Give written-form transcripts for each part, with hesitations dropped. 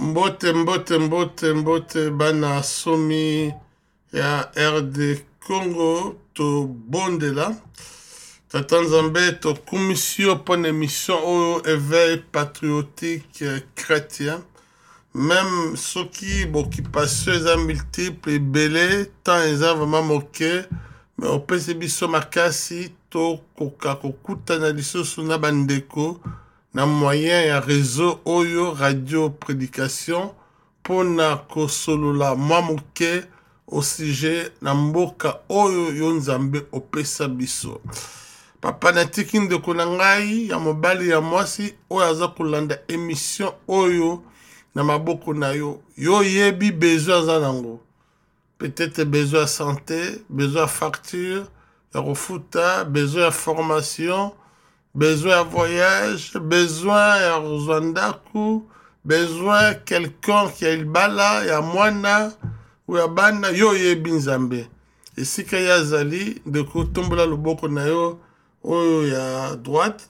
Mbote bana somi ya RD Congo to bondela Tata Nzambe to commission pour une émission au éveil patriotique chrétien même ceux qui passent les multiples et belé tant ils ont vraiment moqué mais au PCB makasi to koka kokuta na lisusu na bandeko na moyen ya réseau oyo radio prédication pona kosolola mamuke au sujet na mboka oyo yo Nzambe opesa biso papa na tiki ndeko na ngai ya mobali ya mwasi oyo aza kolanda émission oyo na maboko na yo yo yebi besoin za nango peut-être besoin de santé besoin de facture ya refuta besoin de formation besoin de voyage, besoin ya Rwanda, besoin quelqu'un qui a il bala, ya mwana, ou ya bana, yo yebi Nzambe. Et si kaya zali, de kotombola loboko na yo, oyo ya droite,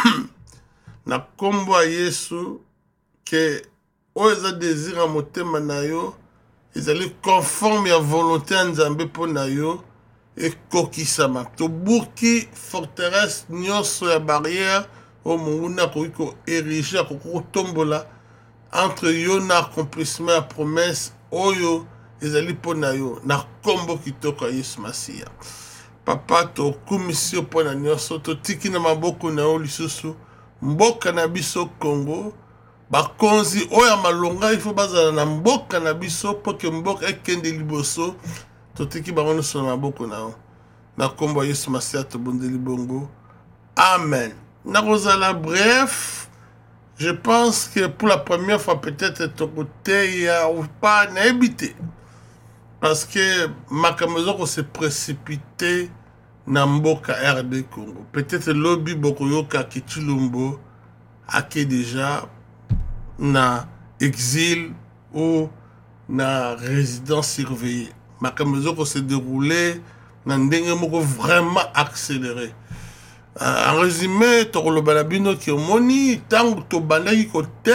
na kombo a Yesu, que oyo za désir a motema na yo, ezali conforme ya volonté ya Nzambe po na yo, et kokisama to buki forteresse nyonso ya barrière o munguna ko ériger ko tombola entre yo na accomplissement ya promesse oyo ezali pona yo na kombo kitoko ya Yesu Masia papa to commission pona nyonso to tiki na maboko na yo lisusu mboka na biso Congo bakonzi oyo malonga il faut bazala na mboka na biso po ke mboka ekende liboso totiki bango sur na boko na na kombo Yesu Masia to bondeli bongo amen na kozala bref je pense que pour la première fois peut-être ton côté ya ou pas na habité parce que makambo ko se précipiter na mboka RD Congo peut-être lobby boko yoka Kitulumbo ake déjà na exil ou na résidence surveillée makambo ko se dérouler na ndenge moko vraiment accéléré en résumé to lo balabino ki omoni tango to bandaki ko